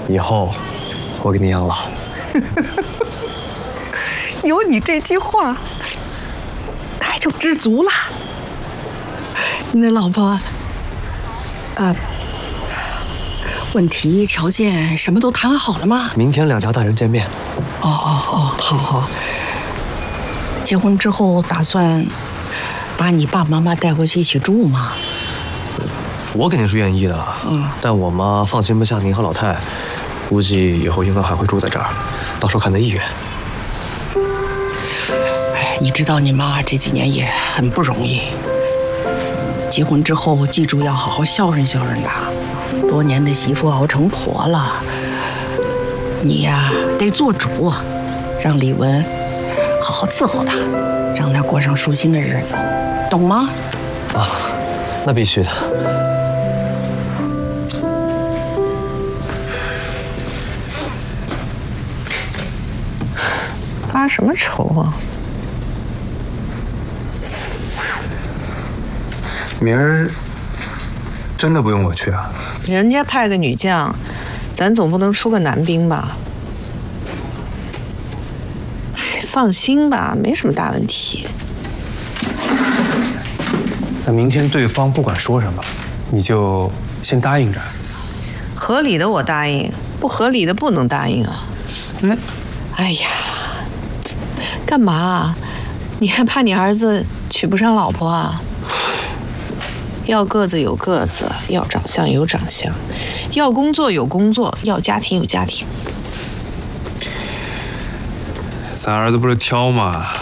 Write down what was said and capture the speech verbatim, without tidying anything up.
以后我给你养老。 有你这句话，那就知足了。你那老婆，啊，问题条件什么都谈好了吗？ 明天两家大人见面。 哦哦哦，好好。结婚之后打算把你爸爸妈妈带回去一起住吗？ 我肯定是愿意的，嗯，但我妈放心不下您和老太，估计以后应该还会住在这儿，到时候看她意愿。 哎，你知道你妈这几年也很不容易，结婚之后记住要好好孝顺孝顺她，多年的媳妇熬成婆了，你呀得做主，让李文好好伺候她，让她过上舒心的日子，懂吗？ 啊，那必须的。 发什么愁啊？ 明儿真的不用我去啊？ 人家派个女将，咱总不能出个男兵吧？放心吧，没什么大问题。 那明天对方不管说什么，你就先答应着。 合理的我答应，不合理的不能答应啊。 嗯， 哎呀，干嘛？你还怕你儿子娶不上老婆啊？要个子有个子，要长相有长相，要工作有工作，要家庭有家庭。 咱儿子不是挑吗？